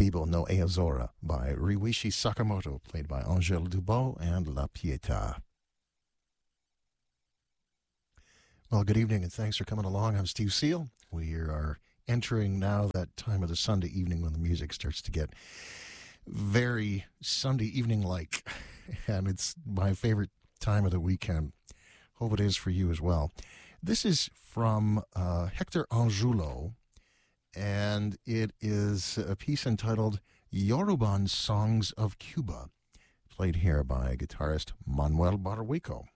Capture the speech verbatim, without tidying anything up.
Bibo no Eazora by Riwishi Sakamoto, played by Angèle Dubot and La Pietà. Well, good evening and thanks for coming along. I'm Steve Seal. We are entering now that time of the Sunday evening when the music starts to get very Sunday evening-like, and it's my favorite time of the weekend. Hope it is for you as well. This is from uh, Hector Angulo, and it is a piece entitled Yoruban Songs of Cuba, played here by guitarist Manuel Barwico.